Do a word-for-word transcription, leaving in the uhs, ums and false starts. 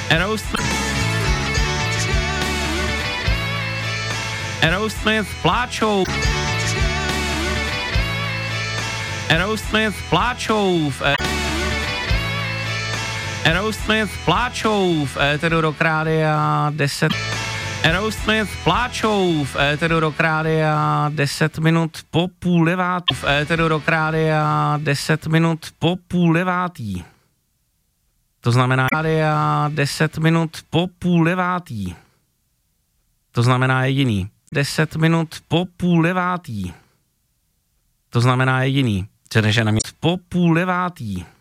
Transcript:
Aerosmith. Aerosmith pláčou. Aerosmith pláčou v Aerosmith pláčou v éteru Rock Rádia deset. Aerosmith pláčou v éteru Rock Rádia deset minut po půl devátý. V éteru Rock Rádia deset minut po půl devátý. To znamená Rádia deset minut po půl devátý. To znamená jediný. deset minut po půl devátý. To znamená jediný. Co než je na mě po půl devátý.